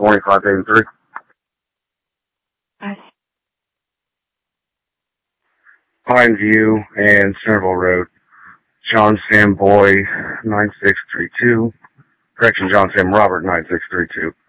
2583. Pine View and Centerville Road. John Sam Boy, 9632. Correction, John Sam Robert, 9632.